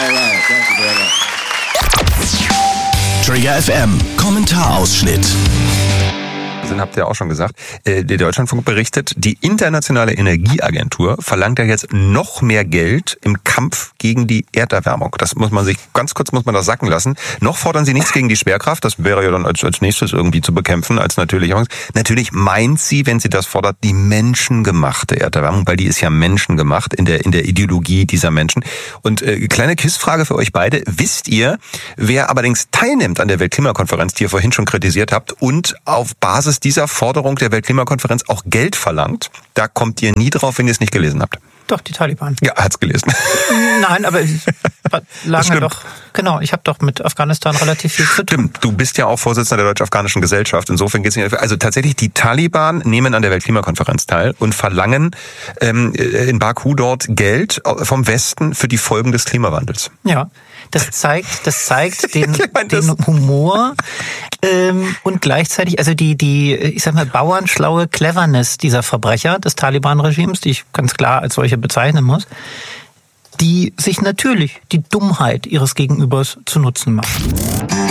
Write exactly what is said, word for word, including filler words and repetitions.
right. Thank you very much. Trigger F M, Kommentarausschnitt. Habt ihr auch schon gesagt. Der Deutschlandfunk berichtet, die Internationale Energieagentur verlangt ja jetzt noch mehr Geld im Kampf gegen die Erderwärmung. Das muss man sich, ganz kurz muss man das sacken lassen. Noch fordern sie nichts gegen die Schwerkraft. Das wäre ja dann als, als nächstes irgendwie zu bekämpfen, als natürlich. Natürlich meint sie, wenn sie das fordert, die menschengemachte Erderwärmung, weil die ist ja menschengemacht in der, in der Ideologie dieser Menschen. Und äh, kleine Quizfrage für euch beide. Wisst ihr, wer allerdings teilnimmt an der Weltklimakonferenz, die ihr vorhin schon kritisiert habt, und auf Basis dieser Forderung der Weltklimakonferenz auch Geld verlangt? Da kommt ihr nie drauf, wenn ihr es nicht gelesen habt. Doch, die Taliban. Ja, hat's gelesen. Nein, aber lange doch. Genau, ich habe doch mit Afghanistan relativ viel zu tun. Stimmt, du bist ja auch Vorsitzender der Deutsch-Afghanischen Gesellschaft. Insofern geht's nicht. Also tatsächlich, die Taliban nehmen an der Weltklimakonferenz teil und verlangen ähm, in Baku dort Geld vom Westen für die Folgen des Klimawandels. Ja, das zeigt, das zeigt den, den Humor ähm, und gleichzeitig, also die, die, ich sag mal, bauernschlaue Cleverness dieser Verbrecher des Taliban-Regimes, die ich ganz klar als solche bezeichnen muss, die sich natürlich die Dummheit ihres Gegenübers zu Nutzen macht.